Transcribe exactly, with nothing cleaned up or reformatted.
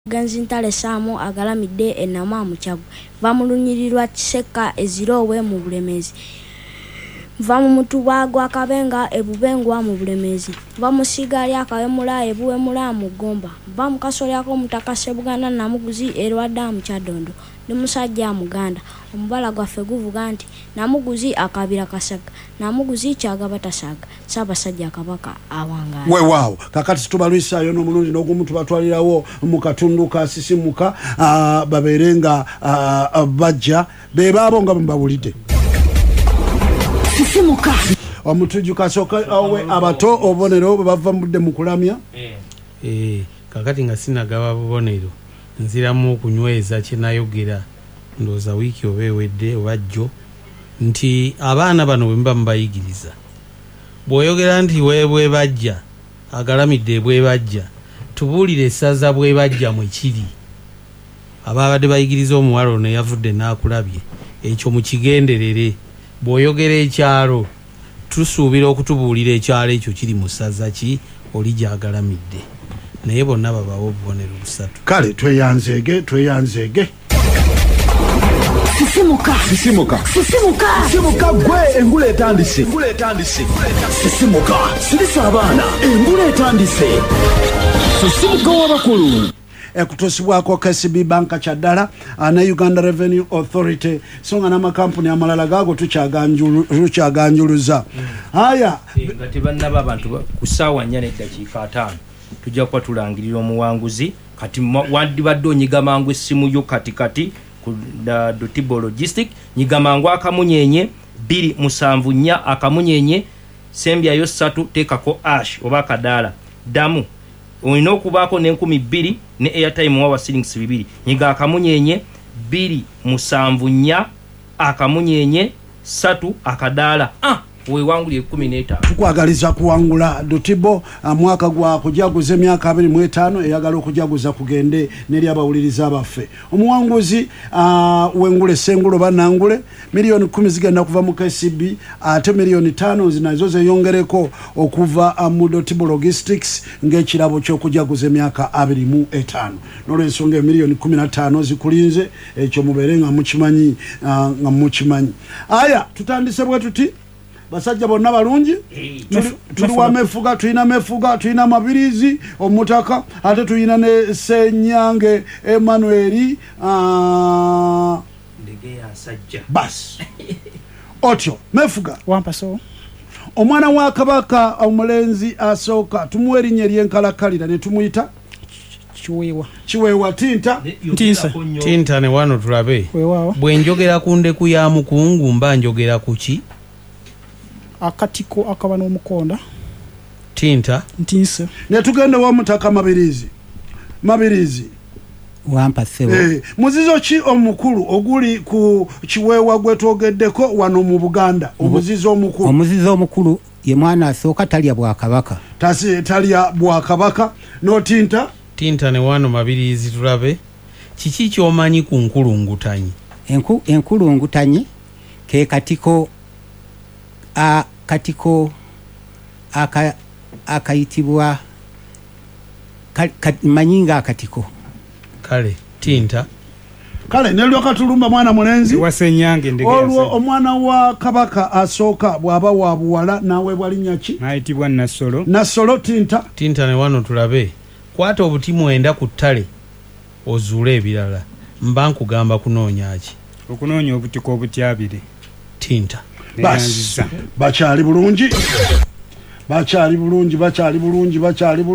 Ganzintale Samu agalamidde enama mu Kyaggwe bamulunyirirwa Kiseka ezirowe mu Bulemezi va mu Mutuba gwa Kabenga ebubengwa mu Bulemezi va musiga lya Kawemula ebuwemula mu Gomba va mu Kasolyako Mutaka Sebuganda Namuguzi erwadda mu Kyadondo ne musajja Muganda omubala gwaffe guvuga nti Namuguzi akabira kasaga Namuguzi kyagabatasaga Ssaabasajja Kabaka awanga we wow kakati tubalwisa yo no mulungi n'ogumuntu batwalirawo mu katundu ka sisimuka uh, baberenga uh, bajja be babo nga mbabulide sisimuka omutuju kasoka awe abato obonero bava mudde mukulamya eh eh kakati nga sinagaba bubonero nziramu okunyweza kinayogera ndoza wiki obewedde obajjo nti abaana bano bemba mbayigiriza bwoyogera nti webwe bajja agalamidde bwe bajja tubulire saza bwe bajja mu kiri ababadde bayigiriza omuwalo ne yavudde nakulabye ekyo mu kigenderere bwoyogera ekyalo tusuubira okutubulira ekyalo ekyo kiri mu saza ki oli gyagalamidde naye bonna babawo obubonero busatu kale tweyanzege tweyanzege sisimuka sisimuka sisimuka sisimuka gwe engule etandise engule etandise sisimuka sirisa abaana engule etandise sisimuka w'abakulu ekutosibwako K C B banka kyaddala na Uganda Revenue Authority songa n'amakampuni amalala gago tukyaganjuluza haya nga tebannaba abantu ku ssaawa nnya n'eddakiika ataano tujja kuba tulangirira omuwanguzi kati wandibadde onyigamangu essimu yo katikati ku Dotibo Logistic nyigamangu akamunyenye bbiri musanvu nnya akamunyenye sembyayo ssatu teekako ash oba akadaala ddamu olina okubaako n'enkumi bbiri ne airtime wawa shillings bibiri nyiga akamunyenye bbiri musanvu nnya akamunyenye ssatu akadaala ah wewangulye kumi n'etaano tukwagaliza kuwangula Dotibo mwaka gwa kujaguza emyaka abiri mu etaano eyagala okujaguza kugende neri abawuliriza abaffe omuwanguzi uh, wengule sengulo banangule milioni kumi zigenda kuva mu K C B ate milioni tano zinazo zeyongereko okuva uh, mu Dotibo Logistics ng'ekirabo ky'okujaguza emyaka abiri mu etaano n'olwensonga milioni kumi na ttaano zikulinze ekyo mubere nga mukimanyi uh, nga mukimanyi aya tutandise bwe tuti basajja bonna balungi tuli wa mefuga tulina mefuga tulina mabirizi omutaka ate tulina ne Senyange Emmanuel uh, ndege ya sajja bas otyo mefuga wampaso omwana wa Kabaka omulenzi asooka tumuwe erinnya ery'enkalakalira ne tumuyita Chiwewa Chiwewa Tinta Ntinsa Tinta ne wano tulabe bwe njogera ku ndeku ya mukungu mba njogera ku ki akatiko akaba n'omukonda Tinta Ntinsa ne tugenda wa mutaka mabirizi mabirizi wampa sewo eh muzizo ki omukulu oguli ku Kiwewa gwetogeddeko wano mu Buganda omuzizo omukulu omuzizo omukulu ye mwana asooka talya bwa Kabaka tasi talya bwa Kabaka no Tinta Tinta ne wano mabirizi tulabe kiki kyomanyi ku nkulungutanyi enku enkulungutanyi ke katiko a katiko aka akayitibwa manyinga akatiko kale Tinta kale nelyo katulumba mwana mulenzi wasenyange ndege olwo omwana wa Kabaka asooka bwaba wa buwala nawe bwalinnya ki ayitibwa Nasolo Nasolo Tinta Tinta ne wano tulabe kwata obuti mwenda ku ttale ozuule ebirala mba nkugamba kunoonya ki okunoonya obutiko obutyabire Tinta bas bakyali bulungi bakyali bulungi bakyali bulungi bakyali